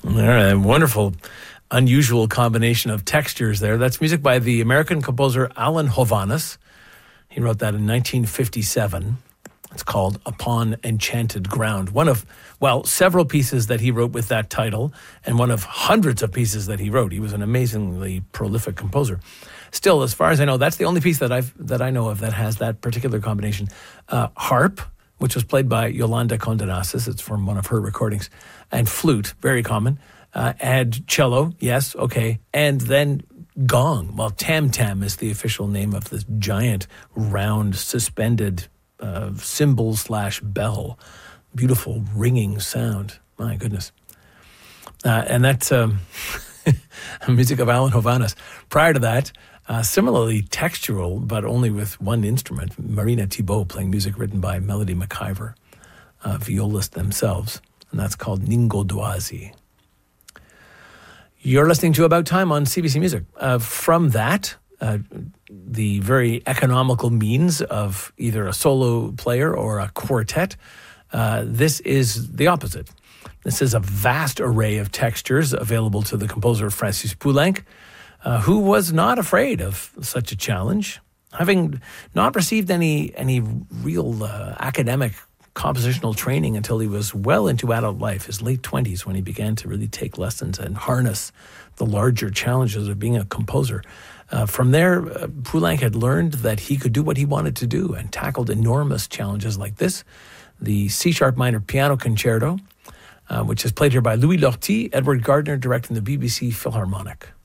All right, wonderful, unusual combination of textures there. That's music by the American composer Alan Hovhaness. He wrote that in 1957. It's called Upon Enchanted Ground. One of, several pieces that he wrote with that title, and one of hundreds of pieces that he wrote. He was an amazingly prolific composer. Still, as far as I know, that's the only piece that I know of that has that particular combination. Harp, which was played by Yolanda Condenasis. It's from one of her recordings. And flute, very common. Add cello, yes, okay. And then gong. Well, tam-tam is the official name of this giant, round, suspended cymbal/bell. Beautiful ringing sound. My goodness. And that's music of Alan Hovhaness. Prior to that, similarly textural, but only with one instrument, Marina Thibault playing music written by Melody McIver, violists themselves, and that's called Ningodoisi. You're listening to About Time on CBC Music. From that, the very economical means of either a solo player or a quartet, this is the opposite. This is a vast array of textures available to the composer Francis Poulenc, who was not afraid of such a challenge, having not received any real academic compositional training until he was well into adult life, his late 20s, when he began to really take lessons and harness the larger challenges of being a composer. From there, Poulenc had learned that he could do what he wanted to do and tackled enormous challenges like this, the C-sharp minor piano concerto, which is played here by Louis Lortie, Edward Gardner directing the BBC Philharmonic.